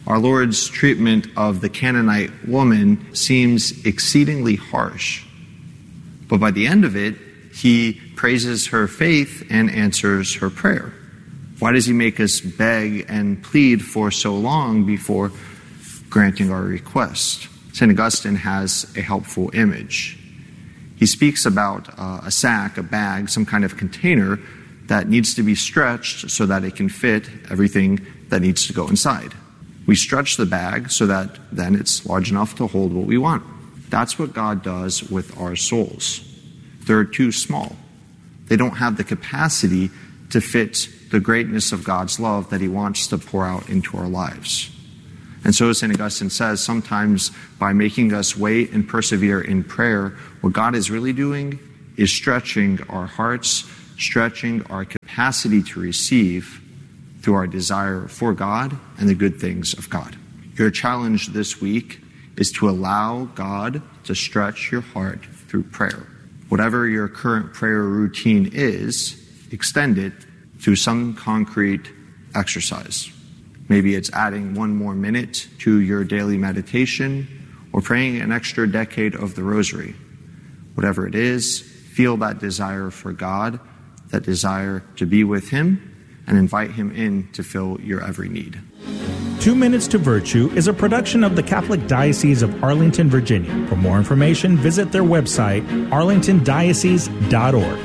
Our Lord's treatment of the Canaanite woman seems exceedingly harsh. But by the end of it, he praises her faith and answers her prayer. Why does he make us beg and plead for so long before granting our request? St. Augustine has a helpful image. He speaks about a sack, a bag, some kind of container that needs to be stretched so that it can fit everything that needs to go inside. We stretch the bag so that then it's large enough to hold what we want. That's what God does with our souls. They're too small. They don't have the capacity to fit the greatness of God's love that he wants to pour out into our lives. And so St. Augustine says, sometimes by making us wait and persevere in prayer, what God is really doing is stretching our hearts, stretching our capacity to receive through our desire for God and the good things of God. Your challenge this week is to allow God to stretch your heart through prayer. Whatever your current prayer routine is, extend it through some concrete exercise. Maybe it's adding one more minute to your daily meditation or praying an extra decade of the rosary. Whatever it is, feel that desire for God, that desire to be with him, and invite him in to fill your every need. 2 Minutes to Virtue is a production of the Catholic Diocese of Arlington, Virginia. For more information, visit their website, arlingtondiocese.org.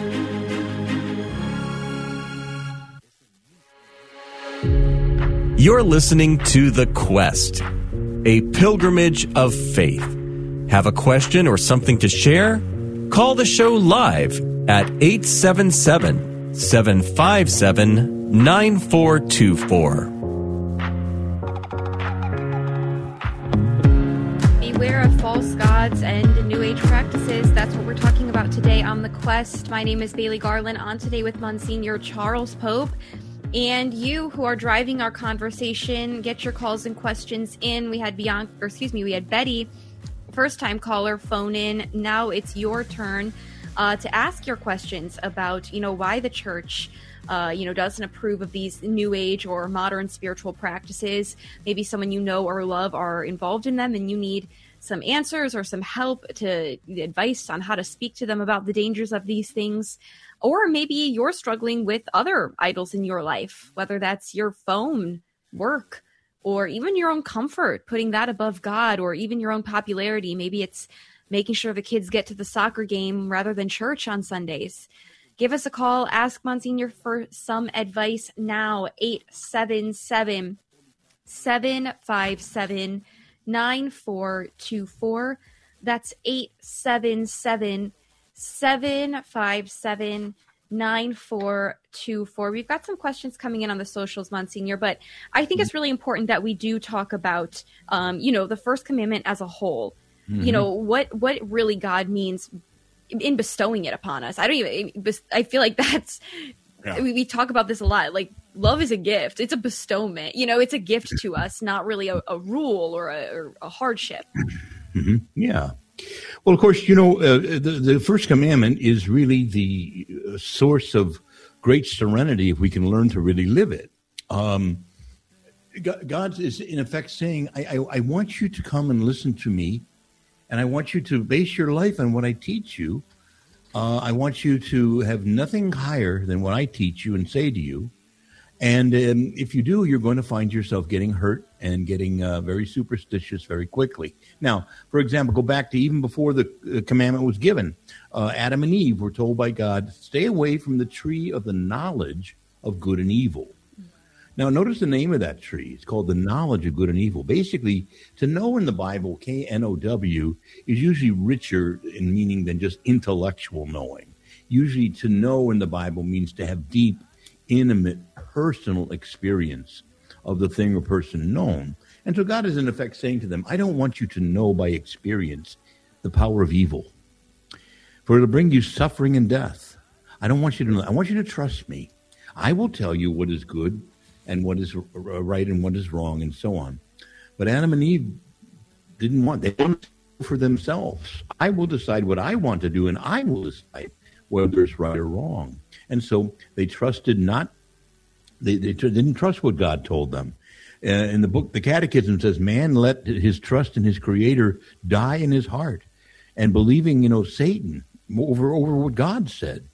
You're listening to The Quest, a pilgrimage of faith. Have a question or something to share? Call the show live at 877-757-9424. Beware of false gods and New Age practices. That's what we're talking about today on The Quest. My name is Bailey Garland, on today with Monsignor Charles Pope. And you who are driving our conversation, get your calls and questions in. We had Betty, first-time caller, phone in. Now it's your turn to ask your questions about, why the church, doesn't approve of these New Age or modern spiritual practices. Maybe someone you know or love are involved in them, and you need some answers or some help to advice on how to speak to them about the dangers of these things. Or maybe you're struggling with other idols in your life, whether that's your phone, work, or even your own comfort, putting that above God, or even your own popularity. Maybe it's making sure the kids get to the soccer game rather than church on Sundays. Give us a call. Ask Monsignor for some advice now. 877-757-9424. That's 877-757-9424. We've got some questions coming in on the socials, Monsignor, but I think it's really important that we do talk about, the first commandment as a whole. Mm-hmm. What really God means in bestowing it upon us. I feel like that's, we talk about this a lot. Like, love is a gift. It's a bestowment. It's a gift to us, not really a rule or a hardship. Mm-hmm. Yeah. Well, of course, the first commandment is really the source of great serenity if we can learn to really live it. God is, in effect, saying, I want you to come and listen to me, and I want you to base your life on what I teach you. I want you to have nothing higher than what I teach you and say to you. And if you do, you're going to find yourself getting hurt and getting very superstitious very quickly. Now, for example, go back to even before the commandment was given. Adam and Eve were told by God, stay away from the tree of the knowledge of good and evil. Now, notice the name of that tree. It's called the knowledge of good and evil. Basically, to know in the Bible, K-N-O-W, is usually richer in meaning than just intellectual knowing. Usually to know in the Bible means to have deep, intimate, personal experience of the thing or person known. And so God is in effect saying to them, I don't want you to know by experience the power of evil, for it'll bring you suffering and death. I don't want you to know. I want you to trust me. I will tell you what is good and what is right and what is wrong and so on. But Adam and Eve they wanted for themselves. I will decide what I want to do, and I will decide whether it's right or wrong. And so they trusted not. They didn't trust what God told them. In the book, the Catechism says, man let his trust in his Creator die in his heart, and believing, Satan over what God said,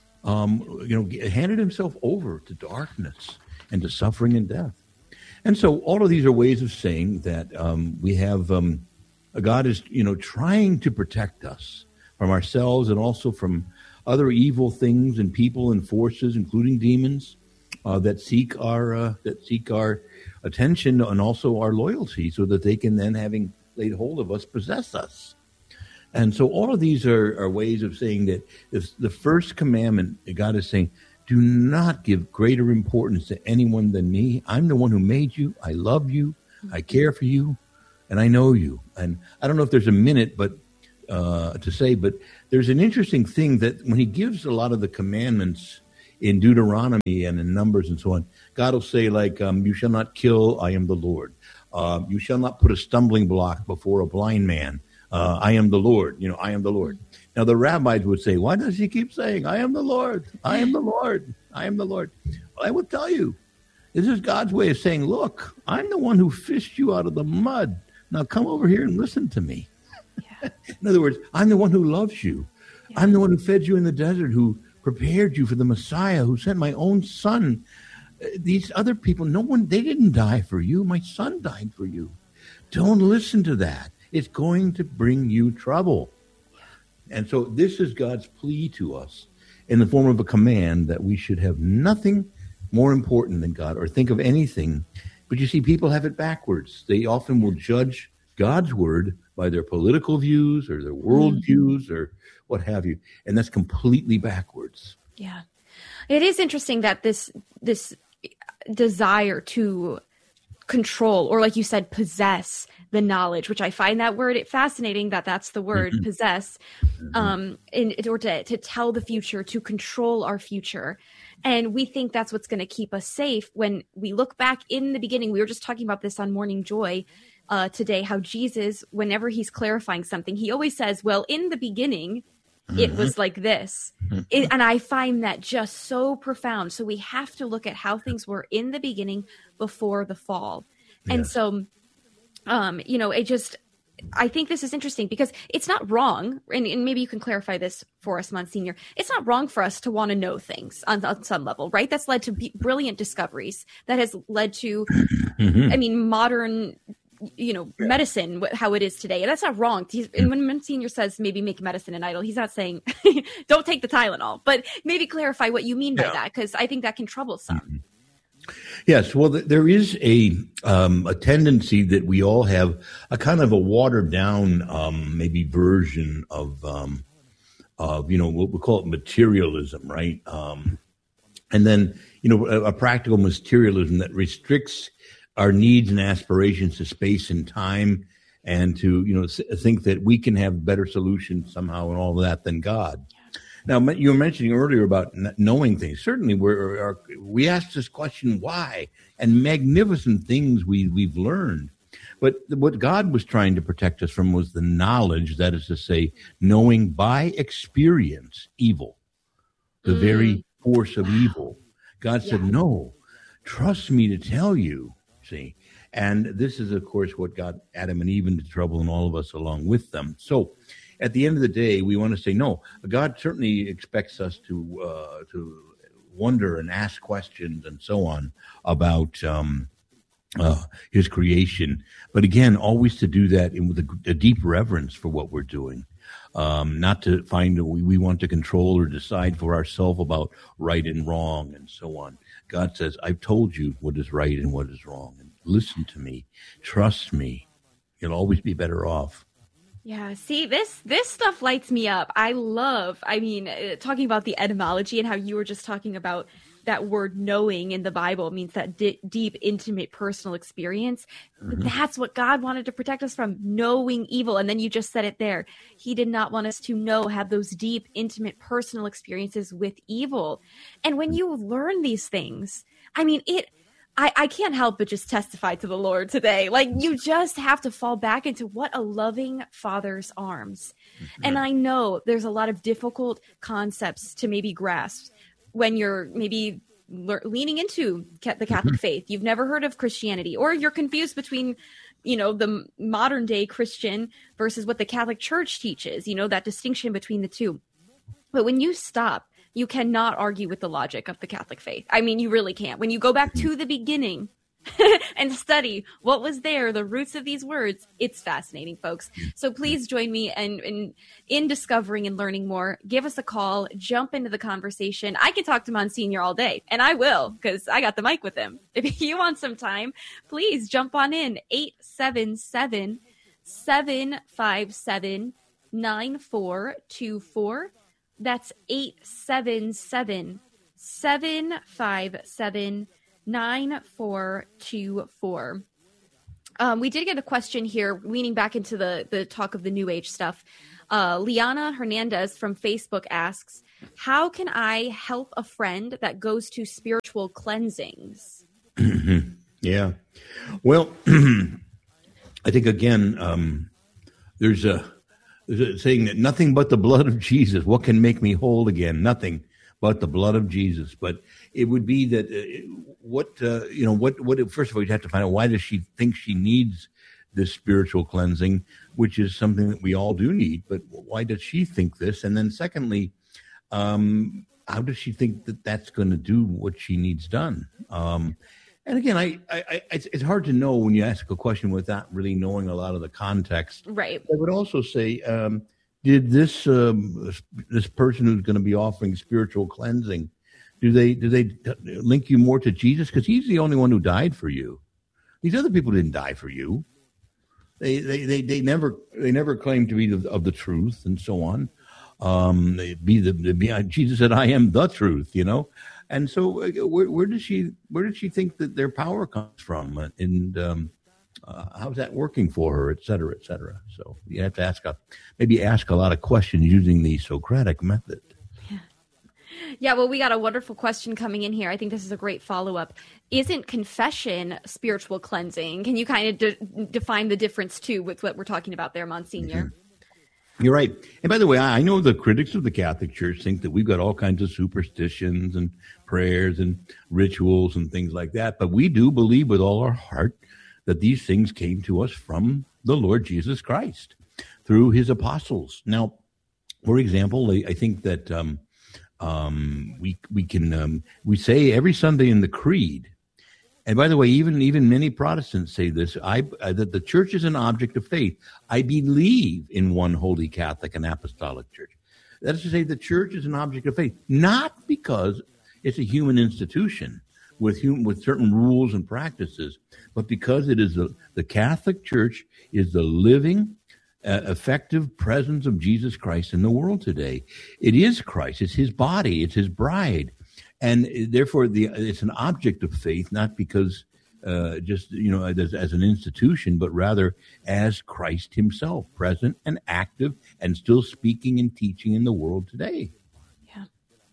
handed himself over to darkness and to suffering and death. And so all of these are ways of saying that we have God is, trying to protect us from ourselves and also from other evil things and people and forces, including demons, that seek our attention and also our loyalty, so that they can then, having laid hold of us, possess us. And so all of these are ways of saying that the first commandment, God is saying, do not give greater importance to anyone than me. I'm the one who made you. I love you. I care for you. And I know you. And I don't know if there's a minute to say, but there's an interesting thing that when he gives a lot of the commandments in Deuteronomy and in Numbers and so on, God will say, like, you shall not kill, I am the Lord. You shall not put a stumbling block before a blind man. I am the Lord. I am the Lord. Now, the rabbis would say, why does he keep saying, I am the Lord, I am the Lord, I am the Lord? Well, I will tell you, this is God's way of saying, look, I'm the one who fished you out of the mud. Now come over here and listen to me. Yeah. In other words, I'm the one who loves you. Yeah. I'm the one who fed you in the desert, who prepared you for the Messiah, who sent my own son. These other people, they didn't die for you. My son died for you. Don't listen to that. It's going to bring you trouble. And so this is God's plea to us in the form of a command that we should have nothing more important than God, or think of anything. But you see, people have it backwards. They often will judge God's word by their political views or their world views or what have you. And that's completely backwards. Yeah. It is interesting that this desire to control, or like you said, possess the knowledge, which I find that word fascinating, that's the word, possess, in order to tell the future, to control our future. And we think that's what's going to keep us safe. When we look back in the beginning, we were just talking about this on Morning Joy today, how Jesus, whenever he's clarifying something, he always says, well, in the beginning, it was like this. And I find that just so profound. So we have to look at how things were in the beginning before the fall. Yes. And so, I think this is interesting because it's not wrong, and maybe you can clarify this for us, Monsignor. It's not wrong for us to want to know things on some level, right? That's led to brilliant discoveries. That has led to, modern, medicine, how it is today. And that's not wrong. And when Monsignor says maybe make medicine an idol, he's not saying don't take the Tylenol, but maybe clarify what you mean by that, because I think that can trouble some. Yes, well, there is a tendency that we all have a kind of a watered down, maybe version of what we call it materialism, right? And then, a practical materialism that restricts our needs and aspirations to space and time, and to, think that we can have better solutions somehow and all of that than God. Now, you were mentioning earlier about knowing things. Certainly, we ask this question, why? And magnificent things we've learned. But what God was trying to protect us from was the knowledge, that is to say, knowing by experience evil, the very force of evil. God said, no, trust me to tell you, see. And this is, of course, what got Adam and Eve into trouble and all of us along with them. So, at the end of the day, we want to say, no, God certainly expects us to wonder and ask questions and so on about his creation. But again, always to do that with a deep reverence for what we're doing, not to find that we want to control or decide for ourselves about right and wrong and so on. God says, I've told you what is right and what is wrong. And listen to me. Trust me. You'll always be better off. Yeah, see, this stuff lights me up. I love, talking about the etymology and how you were just talking about that word knowing in the Bible means that deep, intimate, personal experience. That's what God wanted to protect us from, knowing evil. And then you just said it there. He did not want us to have those deep, intimate, personal experiences with evil. And when you learn these things, I can't help but just testify to the Lord today. Like, you just have to fall back into what a loving Father's arms. And I know there's a lot of difficult concepts to maybe grasp when you're maybe leaning into the Catholic faith. You've never heard of Christianity, or you're confused between, the modern day Christian versus what the Catholic Church teaches, that distinction between the two. But when you stop, you cannot argue with the logic of the Catholic faith. I mean, you really can't. When you go back to the beginning and study what was there, the roots of these words, it's fascinating, folks. So please join me in discovering and learning more. Give us a call, jump into the conversation. I can talk to Monsignor all day, and I will, because I got the mic with him. If you want some time, please jump on in. 877-757-9424. That's 877-757-9424. We did get a question here, leaning back into the talk of the New Age stuff. Liana Hernandez from Facebook asks, how can I help a friend that goes to spiritual cleansings? Yeah. Well, I think, again, there's a saying that nothing but the blood of Jesus. What can make me whole again? Nothing but the blood of Jesus. But it would be that first of all, you'd have to find out, why does she think she needs this spiritual cleansing, which is something that we all do need, but why does she think this? And then secondly, how does she think that that's going to do what she needs done? And again, it's hard to know when you ask a question without really knowing a lot of the context. Right. I would also say, did this person who's going to be offering spiritual cleansing, do they link you more to Jesus? Because he's the only one who died for you. These other people didn't die for you. They never claimed to be of the truth and so on. Jesus said, "I am the truth," And so, where does she think that their power comes from, and how's that working for her, et cetera, et cetera? So you have to ask a lot of questions using the Socratic method. Yeah, well, we got a wonderful question coming in here. I think this is a great follow-up. Isn't confession spiritual cleansing? Can you kind of define the difference, too, with what we're talking about there, Monsignor? Mm-hmm. You're right. And by the way, I know the critics of the Catholic Church think that we've got all kinds of superstitions and prayers and rituals and things like that. But we do believe with all our heart that these things came to us from the Lord Jesus Christ through his apostles. Now, for example, I think that we say every Sunday in the Creed, and by the way, even many Protestants say this, that the church is an object of faith. I believe in one holy Catholic and apostolic church. That is to say, the church is an object of faith, not because it's a human institution with certain rules and practices, but because it is the Catholic Church is the living, effective presence of Jesus Christ in the world today. It is Christ. It's his body. It's his bride. And therefore, it's an object of faith, not because as an institution, but rather as Christ himself, present and active and still speaking and teaching in the world today. Yeah.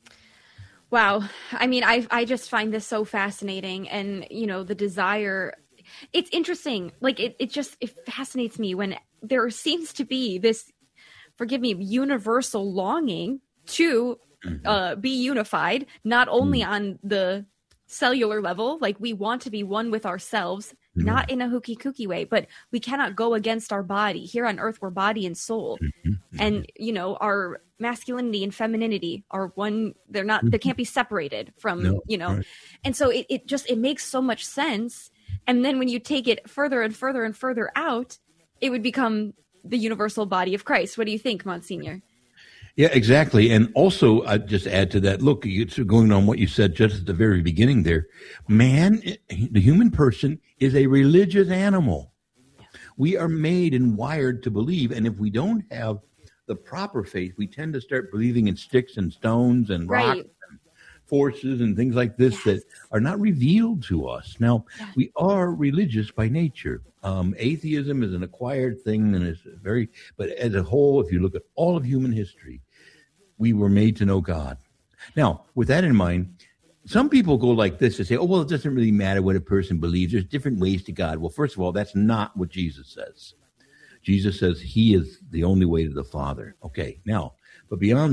Wow. I mean, I just find this so fascinating. And, the desire, it's interesting. Like, it fascinates me when there seems to be this, forgive me, universal longing to be unified, not only on the cellular level, like we want to be one with ourselves, not in a hooky kooky way, but we cannot go against our body. Here on earth, we're body and soul. And, our masculinity and femininity are one, they can't be separated from, right. And so it makes so much sense. And then when you take it further and further and further out, it would become the universal body of Christ. What do you think, Monsignor? Yeah, exactly. And also, I'd just add to that, look, going on what you said just at the very beginning there, man, the human person is a religious animal. We are made and wired to believe. And if we don't have the proper faith, we tend to start believing in sticks and stones and rocks and forces and things like this that are not revealed to us. Now, we are religious by nature. Atheism is an acquired thing, and but as a whole, if you look at all of human history, we were made to know God. Now, with that in mind, some people go like this and say, oh, well, it doesn't really matter what a person believes. There's different ways to God. Well, first of all, that's not what Jesus says. Jesus says he is the only way to the Father. Okay, now, but beyond that,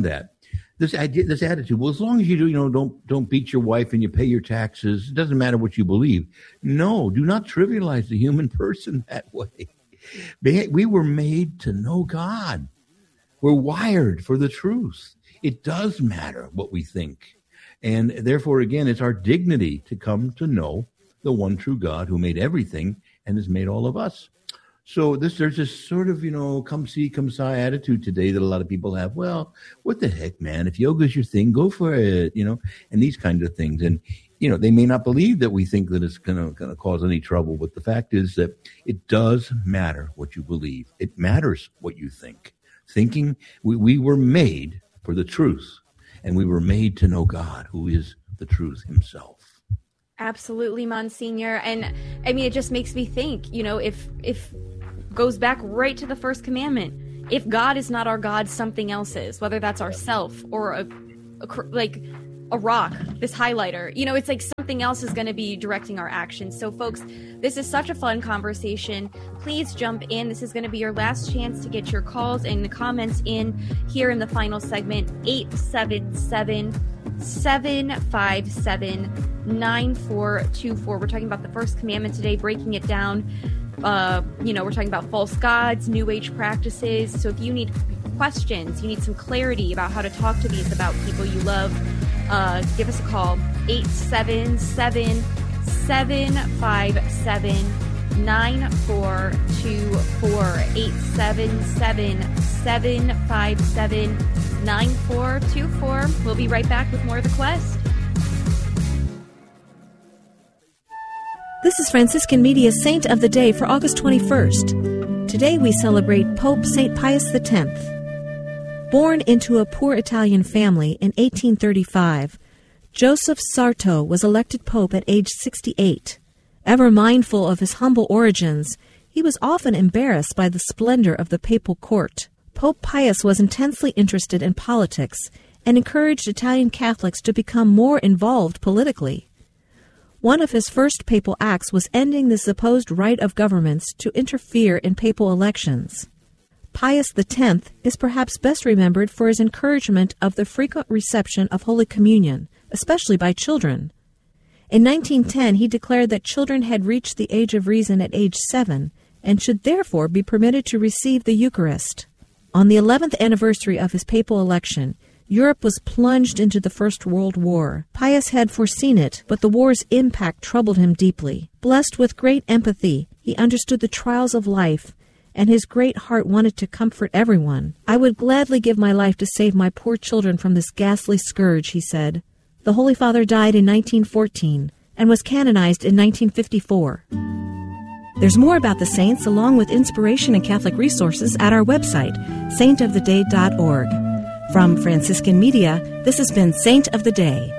this idea, this attitude. Well, as long as you do, don't beat your wife and you pay your taxes. It doesn't matter what you believe. No, do not trivialize the human person that way. We were made to know God. We're wired for the truth. It does matter what we think. And therefore, again, it's our dignity to come to know the one true God who made everything and has made all of us. So there's this sort of, come see, come saw attitude today that a lot of people have. Well, what the heck, man? If yoga's your thing, go for it, and these kinds of things. And, they may not believe that we think that it's going to cause any trouble. But the fact is that it does matter what you believe. It matters what you think. Thinking, we were made for the truth. And we were made to know God, who is the truth himself. Absolutely, Monsignor. And I mean, it just makes me think, if goes back right to the first commandment. If God is not our God, something else is, whether that's ourself or a rock, this highlighter, it's like something else is going to be directing our actions. So folks, this is such a fun conversation. Please jump in. This is going to be your last chance to get your calls and the comments in here in the final segment. 877-757-9424. We're talking about the first commandment today, breaking it down. We're talking about false gods, New Age practices. So if you need questions, you need some clarity about how to talk to these about people you love, give us a call. 877-757-9424. 877-757-9424. We'll be right back with more of The Quest. This is Franciscan Media's Saint of the Day for August 21st. Today we celebrate Pope St. Pius X. Born into a poor Italian family in 1835, Joseph Sarto was elected pope at age 68. Ever mindful of his humble origins, he was often embarrassed by the splendor of the papal court. Pope Pius was intensely interested in politics and encouraged Italian Catholics to become more involved politically. One of his first papal acts was ending the supposed right of governments to interfere in papal elections. Pius X is perhaps best remembered for his encouragement of the frequent reception of Holy Communion, especially by children. In 1910, he declared that children had reached the age of reason at age 7 and should therefore be permitted to receive the Eucharist. On the 11th anniversary of his papal election, Europe was plunged into the First World War. Pius had foreseen it, but the war's impact troubled him deeply. Blessed with great empathy, he understood the trials of life, and his great heart wanted to comfort everyone. "I would gladly give my life to save my poor children from this ghastly scourge," he said. The Holy Father died in 1914 and was canonized in 1954. There's more about the saints along with inspiration and Catholic resources at our website, saintoftheday.org. From Franciscan Media, this has been Saint of the Day.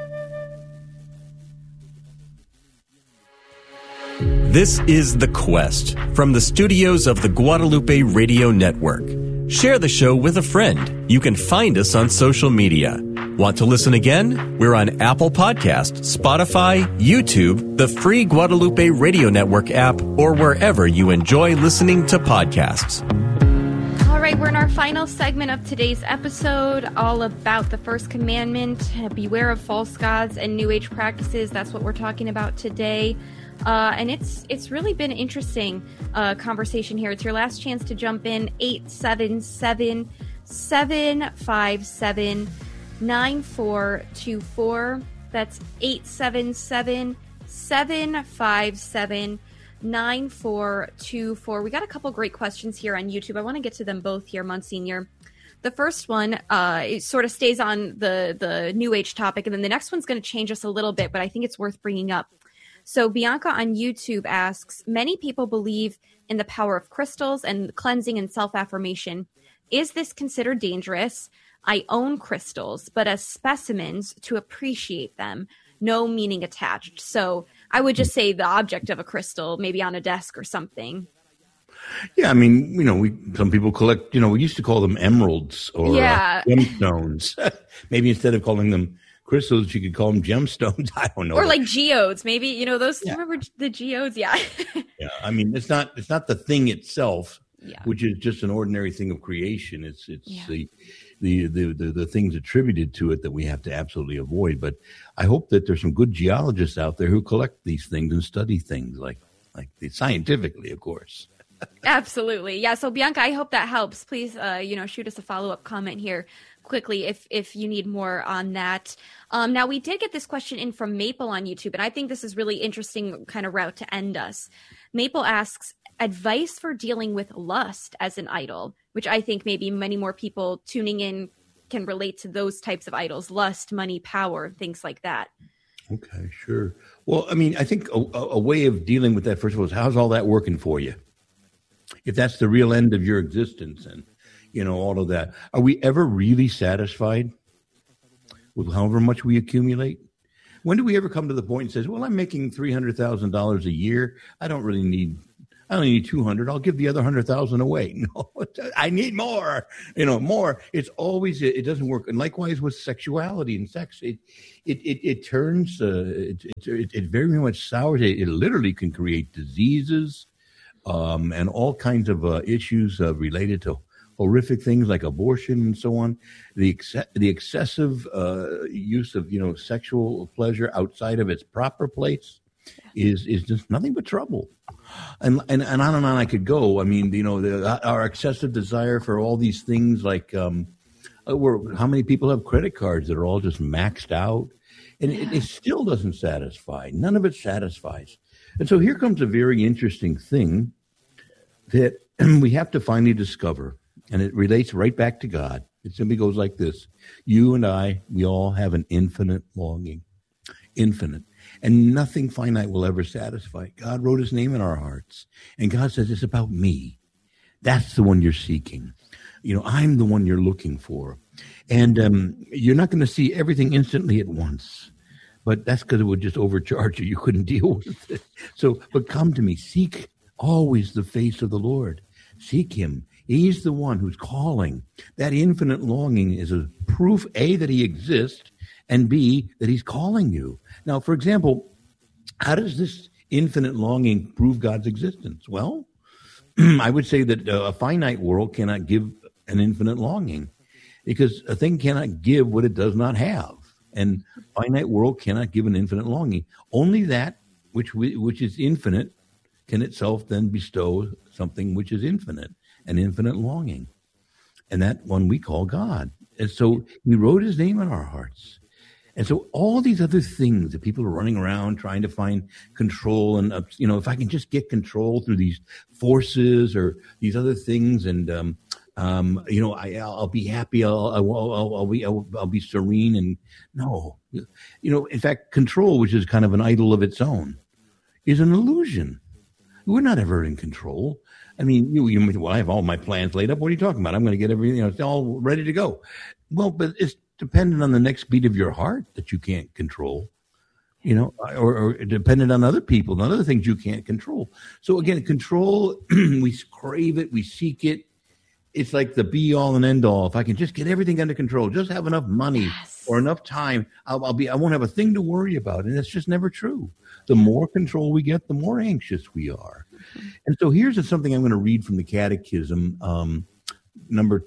This is The Quest from the studios of the Guadalupe Radio Network. Share the show with a friend. You can find us on social media. Want to listen again? We're on Apple Podcasts, Spotify, YouTube, the free Guadalupe Radio Network app, or wherever you enjoy listening to podcasts. All right, we're in our final segment of today's episode, all about the first commandment. Beware of false gods and New Age practices. That's what we're talking about today. And it's really been an interesting conversation here. It's your last chance to jump in. 877-757-9424. That's 877-757-9424. We got a couple great questions here on YouTube. I want to get to them both here, Monsignor. The first one it sort of stays on the New Age topic, and then the next one's going to change us a little bit, but I think it's worth bringing up. So Bianca on YouTube asks, many people believe in the power of crystals and cleansing and self-affirmation. Is this considered dangerous? I own crystals, but as specimens to appreciate them, no meaning attached. So I would just say the object of a crystal, maybe on a desk or something. Yeah, I mean, some people collect, we used to call them emeralds or gemstones. Maybe instead of calling them crystals, you could call them gemstones. I don't know. Or like geodes, maybe, those, remember the geodes? Yeah. Yeah. I mean, it's not the thing itself, which is just an ordinary thing of creation. It's the things attributed to it that we have to absolutely avoid. But I hope that there's some good geologists out there who collect these things and study things like scientifically, of course. Absolutely. Yeah. So Bianca, I hope that helps. Please, shoot us a follow-up comment here quickly if you need more on that. Now, we did get this question in from Maple on YouTube, and I think this is really interesting kind of route to end us. Maple asks, advice for dealing with lust as an idol, which I think maybe many more people tuning in can relate to those types of idols: lust, money, power, things like that. Okay, sure. Well, I mean, I think a way of dealing with that, first of all, is how's all that working for you? If that's the real end of your existence and, all of that, are we ever really satisfied with however much we accumulate? When do we ever come to the point and says, well, I'm making $300,000 a year. I only need 200. I'll give the other 100,000 away. No, I need more, more. It's always, it doesn't work. And likewise with sexuality and sex, it turns, it very much sours. It literally can create diseases, and all kinds of issues related to horrific things like abortion and so on. The excessive use of sexual pleasure outside of its proper place is just nothing but trouble. And on and on I could go. I mean, our excessive desire for all these things like how many people have credit cards that are all just maxed out, and it still doesn't satisfy. None of it satisfies. And so here comes a very interesting thing that we have to finally discover, and it relates right back to God. It simply goes like this. You and I, we all have an infinite longing. Infinite. And nothing finite will ever satisfy. God wrote his name in our hearts. And God says, it's about me. That's the one you're seeking. I'm the one you're looking for. And you're not going to see everything instantly at once. But that's because it would just overcharge you. You couldn't deal with it. But come to me. Seek always the face of the Lord. Seek him. He's the one who's calling. That infinite longing is a proof, A, that he exists, and B, that he's calling you. Now, for example, how does this infinite longing prove God's existence? Well, I would say that a finite world cannot give an infinite longing, because a thing cannot give what it does not have. And finite world cannot give an infinite longing. Only that which is infinite can itself then bestow something which is infinite, an infinite longing. And that one we call God. And so he wrote his name in our hearts. And so all these other things that people are running around trying to find control and, if I can just get control through these forces or these other things, and, I'll be happy. I'll be serene. And no, in fact, control, which is kind of an idol of its own, is an illusion. We're not ever in control. I mean, I have all my plans laid up. What are you talking about? I'm going to get everything, it's all ready to go. Well, but it's dependent on the next beat of your heart that you can't control, or dependent on other people and other things you can't control. So again, control, we crave it, we seek it. It's like the be all and end all. If I can just get everything under control, just have enough money or enough time, I won't have a thing to worry about. And that's just never true. The more control we get, the more anxious we are. And so here's something I'm going to read from the Catechism, number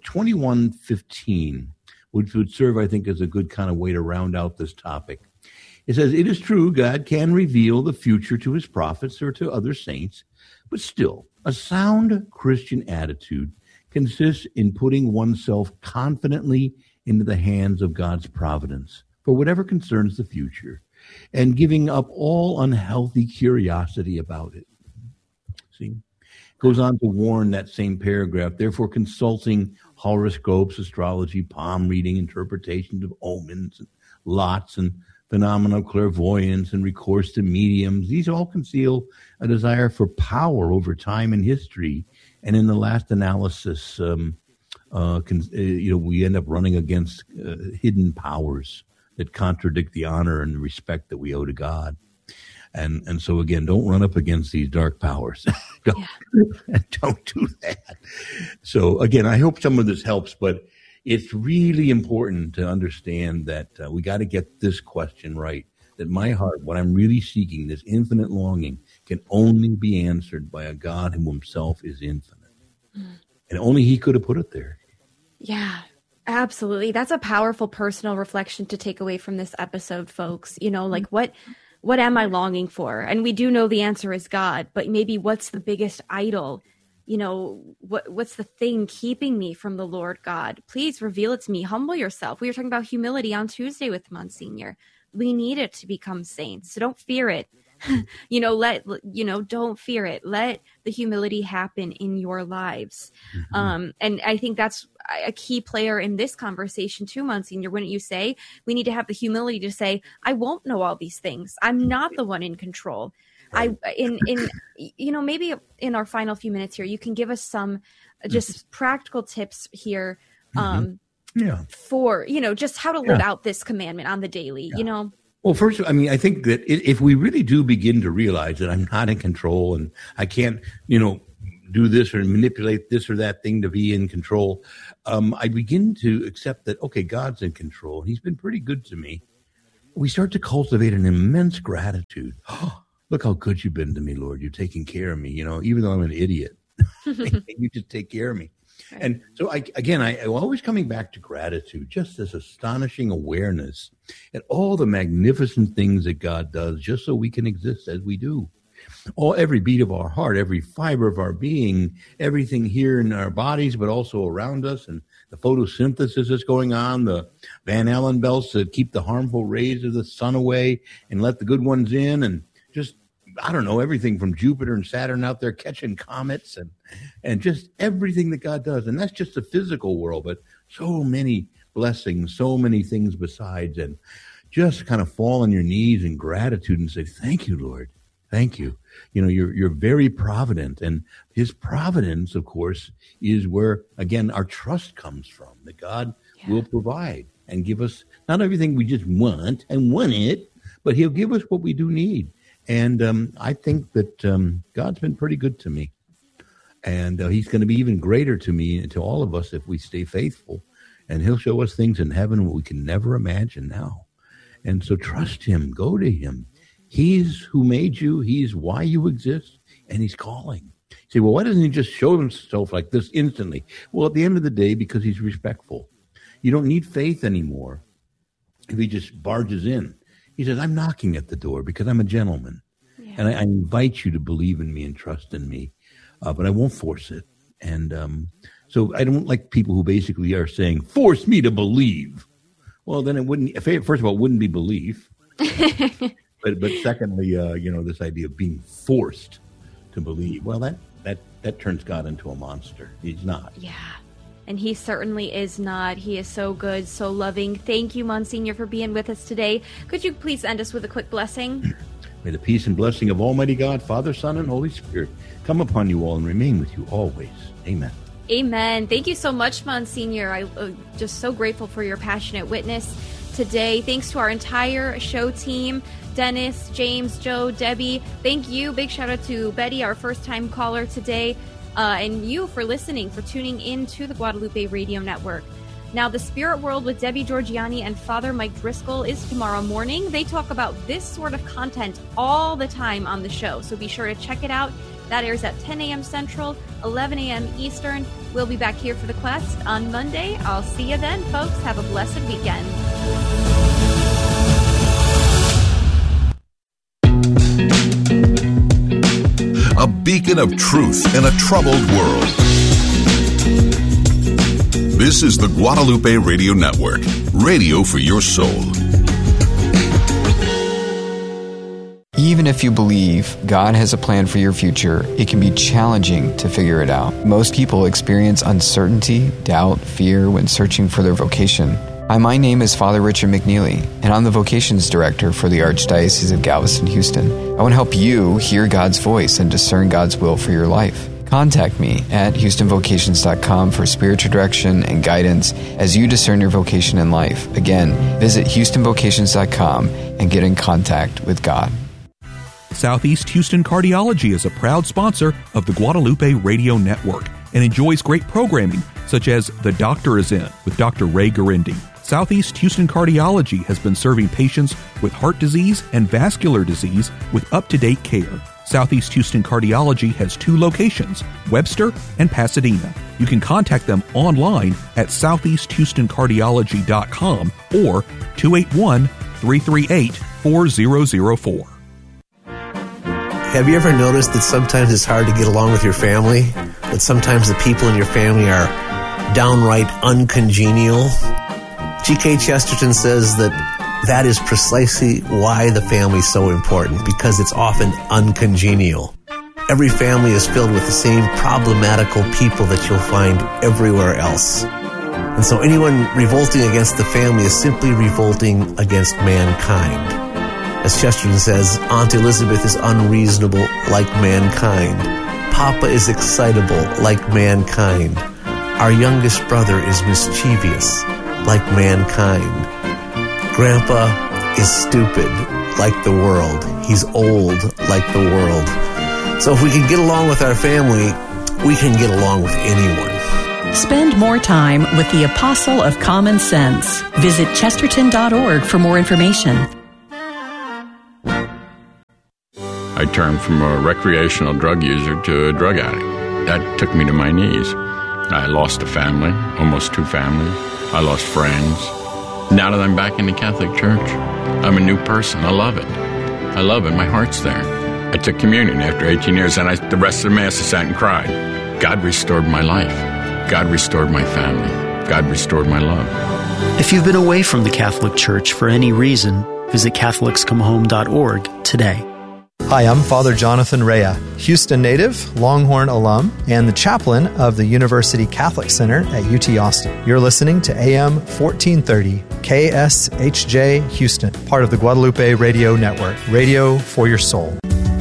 2115, which would serve, I think, as a good kind of way to round out this topic. It says, it is true, God can reveal the future to his prophets or to other saints, but still, a sound Christian attitude consists in putting oneself confidently into the hands of God's providence for whatever concerns the future, and giving up all unhealthy curiosity about it. See? Goes on to warn that same paragraph, therefore consulting horoscopes, astrology, palm reading, interpretations of omens, and lots, and phenomena of clairvoyance, and recourse to mediums. These all conceal a desire for power over time and history. And in the last analysis, we end up running against hidden powers that contradict the honor and respect that we owe to God. And so again, don't run up against these dark powers. Don't do that. So again, I hope some of this helps, but it's really important to understand that we got to get this question right, that my heart, what I'm really seeking, this infinite longing, can only be answered by a God who himself is infinite. And only he could have put it there. Yeah. Absolutely. That's a powerful personal reflection to take away from this episode, folks. Like what am I longing for? And we do know the answer is God, but maybe what's the biggest idol? What's the thing keeping me from the Lord God? Please reveal it to me. Humble yourself. We were talking about humility on Tuesday with Monsignor. We need it to become saints. So don't fear it. Don't fear it. Let the humility happen in your lives. And I think that's a key player in this conversation too, Monsignor. Wouldn't you say we need to have the humility to say, I won't know all these things. I'm not the one in control. Maybe in our final few minutes here, you can give us some just practical tips here for, just how to live out this commandment on the daily, Well, first, I think that if we really do begin to realize that I'm not in control and I can't, do this or manipulate this or that thing to be in control, I begin to accept that, okay, God's in control and he's been pretty good to me. We start to cultivate an immense gratitude. Oh, look how good you've been to me, Lord. You're taking care of me, even though I'm an idiot. You just take care of me. Right. And so, I'm always coming back to gratitude, just this astonishing awareness at all the magnificent things that God does just so we can exist as we do. Every beat of our heart, every fiber of our being, everything here in our bodies, but also around us, and the photosynthesis that's going on, the Van Allen belts that keep the harmful rays of the sun away and let the good ones in, and just everything from Jupiter and Saturn out there catching comets and just everything that God does. And that's just the physical world, but so many blessings, so many things besides. And just kind of fall on your knees in gratitude and say, thank you, Lord. Thank you. You're very provident. And his providence, of course, is where, again, our trust comes from, that God will provide and give us not everything we just want it, but he'll give us what we do need. And I think that God's been pretty good to me. And he's going to be even greater to me and to all of us if we stay faithful. And he'll show us things in heaven we can never imagine now. And so trust him. Go to him. He's who made you. He's why you exist. And he's calling. You say, well, why doesn't he just show himself like this instantly? Well, at the end of the day, because he's respectful. You don't need faith anymore if he just barges in. He says, I'm knocking at the door because I'm a gentleman. Yeah. And I invite you to believe in me and trust in me, but I won't force it. And so I don't like people who basically are saying, force me to believe. Well, then it wouldn't, first of all, it wouldn't be belief. but secondly, this idea of being forced to believe, well, that turns God into a monster. He's not. Yeah. And he certainly is not. He is so good, so loving. Thank you, Monsignor, for being with us today. Could you please end us with a quick blessing? May the peace and blessing of Almighty God, Father, Son, and Holy Spirit come upon you all and remain with you always. Amen. Amen. Thank you so much, Monsignor. I'm just so grateful for your passionate witness today. Thanks to our entire show team, Dennis, James, Joe, Debbie. Thank you. Big shout out to Betty, our first-time caller today. And you for listening, for tuning in to the Guadalupe Radio Network. Now, The Spirit World with Debbie Georgianni and Father Mike Driscoll is tomorrow morning. They talk about this sort of content all the time on the show, so be sure to check it out. That airs at 10 a.m. Central, 11 a.m. Eastern. We'll be back here for The Quest on Monday. I'll see you then, folks. Have a blessed weekend. A beacon of truth in a troubled world. This is the Guadalupe Radio Network, radio for your soul. Even if you believe God has a plan for your future, it can be challenging to figure it out. Most people experience uncertainty, doubt, fear when searching for their vocation. Hi, my name is Father Richard McNeely, and I'm the Vocations Director for the Archdiocese of Galveston-Houston. I want to help you hear God's voice and discern God's will for your life. Contact me at HoustonVocations.com for spiritual direction and guidance as you discern your vocation in life. Again, visit HoustonVocations.com and get in contact with God. Southeast Houston Cardiology is a proud sponsor of the Guadalupe Radio Network and enjoys great programming such as The Doctor is In with Dr. Ray Garindi. Southeast Houston Cardiology has been serving patients with heart disease and vascular disease with up-to-date care. Southeast Houston Cardiology has 2 locations, Webster and Pasadena. You can contact them online at southeasthoustancardiology.com or 281-338-4004. Have you ever noticed that sometimes it's hard to get along with your family? That sometimes the people in your family are downright uncongenial? G.K. Chesterton says that is precisely why the family is so important, because it's often uncongenial. Every family is filled with the same problematical people that you'll find everywhere else. And so anyone revolting against the family is simply revolting against mankind. As Chesterton says, Aunt Elizabeth is unreasonable like mankind. Papa is excitable like mankind. Our youngest brother is mischievous like mankind. Grandpa is stupid like the world. He's old like the world. So if we can get along with our family, we can get along with anyone. Spend more time with the Apostle of Common Sense. Visit chesterton.org for more information. I turned from a recreational drug user to a drug addict. That took me to my knees. I lost a family, almost 2 families. I lost friends. Now that I'm back in the Catholic Church, I'm a new person. I love it. I love it. My heart's there. I took communion after 18 years, and the rest of the Mass I sat and cried. God restored my life. God restored my family. God restored my love. If you've been away from the Catholic Church for any reason, visit CatholicsComeHome.org today. Hi, I'm Father Jonathan Rea, Houston native, Longhorn alum, and the chaplain of the University Catholic Center at UT Austin. You're listening to AM 1430, KSHJ Houston, part of the Guadalupe Radio Network, radio for your soul.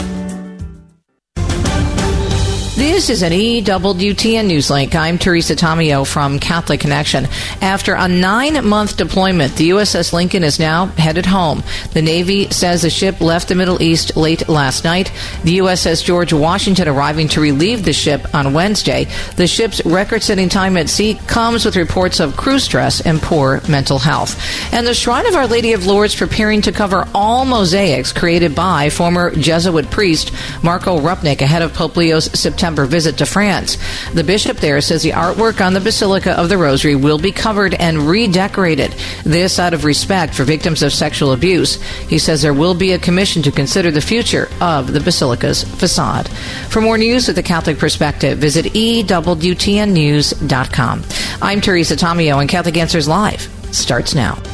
This is an EWTN Newslink. I'm Teresa Tomeo from Catholic Connection. After a 9-month deployment, the USS Lincoln is now headed home. The Navy says the ship left the Middle East late last night. The USS George Washington arriving to relieve the ship on Wednesday. The ship's record-setting time at sea comes with reports of crew stress and poor mental health. And the Shrine of Our Lady of Lourdes preparing to cover all mosaics created by former Jesuit priest Marco Rupnik ahead of Pope Leo's September visit to France. The bishop there says the artwork on the Basilica of the Rosary will be covered and redecorated. This out of respect for victims of sexual abuse. He says there will be a commission to consider the future of the Basilica's facade. For more news with the Catholic perspective, visit EWTNnews.com. I'm Teresa Tomeo, and Catholic Answers Live starts now.